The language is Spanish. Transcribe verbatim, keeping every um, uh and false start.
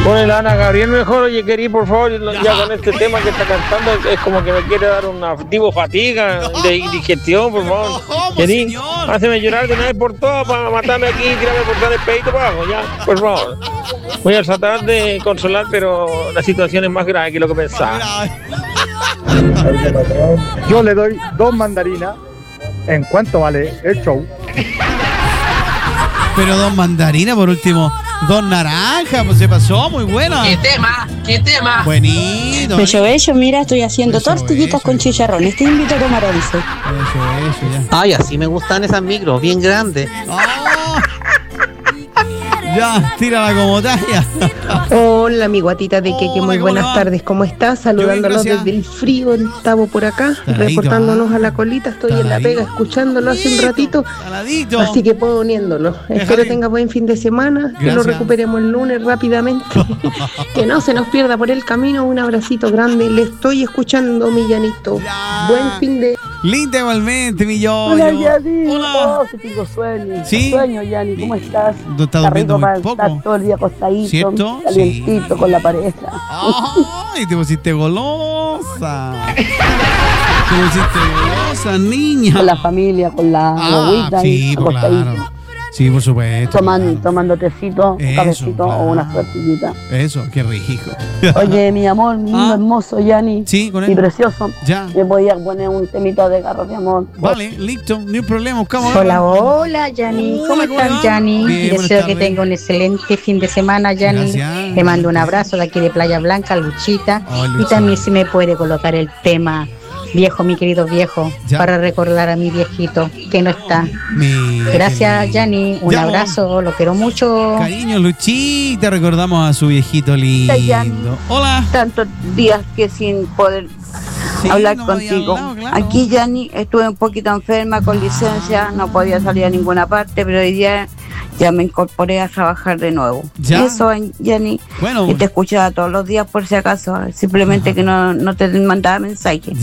Ponle la Ana Gabriel mejor, oye, querí, por favor, ya, ya con este tema que está cantando, es como que me quiere dar una tipo fatiga de indigestión, por favor. Querí, háceme llorar de una vez por todas para matarme aquí y tirarme por todo el pedito para abajo, ya, por favor. Voy a tratar de consolar, pero la situación es más grave que lo que pensaba. Yo le doy dos mandarinas. ¿En cuánto vale el show? Pero dos mandarinas, por último, dos naranjas, pues se pasó, muy bueno. ¿Qué tema? ¿Qué tema? Buenito. Bello, bello, mira, estoy haciendo eso, tortillitas eso, con chicharrones. Te invito a tomar once. Eso, eso, ya. Ay, así me gustan esas micros, bien grandes. Oh. Ya, tírala como talla. Hola, mi guatita de Keke, muy buenas tardes, ¿cómo estás? Saludándolos desde el frío, estamos por acá, Taladito, reportándonos a la colita, estoy Taladito. en la pega, escuchándolo hace un ratito, Taladito. así que poniéndolo. Déjale. Espero tenga buen fin de semana, Gracias. que lo recuperemos el lunes rápidamente, que no se nos pierda por el camino, un abracito grande, le estoy escuchando, mi Llanito. Ya. Buen fin de... Linda igualmente, mi yo. Hola, Yanni. Hola. Oh, que tengo sueño. ¿Sí? Sueño, Yanni, ¿cómo estás? ¿No estás durmiendo muy poco? Estar todo el día acostadito, ¿cierto? calientito, sí. con la pareja. ¡Ay, te pusiste golosa! Te pusiste golosa, niña. Con la familia, con la ah, guaguita sí, pues claro. Sí, por supuesto. Tomando, claro. tomando tecito, Eso, cabecito claro. o unas tortillitas. Eso, qué rico. Oye, mi amor, mi ah. hermoso, Yanni. Sí, con él. Mi precioso. Ya. Me voy a poner un temito de garro, mi amor. Vale, listo, no hay problema. Buscamos. Hola, hola, Yanni. ¿Cómo estás, Yanni? Deseo que tenga un excelente fin de semana, Yanni. Te mando un abrazo de aquí de Playa Blanca, Luchita. Oh, Luchita. Y también si me puede colocar el tema viejo, mi querido viejo, ya. para recordar a mi viejito que no está. Mi... Gracias, Yanni. Un ya, abrazo, lo quiero mucho. Cariño, Luchita, recordamos a su viejito lindo. Hola. Tantos días que sin poder sí, hablar no contigo. Hablado, claro. Aquí, Yanni, estuve un poquito enferma con licencia, no podía salir a ninguna parte, pero hoy día ya me incorporé a trabajar de nuevo. ¿Ya? Eso, Yanni. Bueno, y te escuchaba todos los días por si acaso, simplemente Ajá. que no, no te mandaba mensaje.